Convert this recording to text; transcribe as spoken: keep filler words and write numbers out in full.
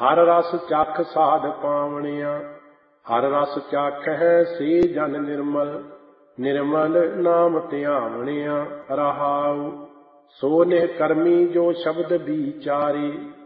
ਹਰ ਰਸ ਚਖ ਸਾਧ ਪਾਵਣਿਆ। ਹਰ ਰਸ ਚਾਖਹਿ ਸੇ ਜਨ ਨਿਰਮਲ, ਨਿਰਮਲ ਨਾਮ ਧਿਆਵਣਿਆ। ਰਹਾਉ ਸੋ ਨਿਹ ਕਰਮੀ ਜੋ ਸ਼ਬਦ ਵਿਚਾਰੇ,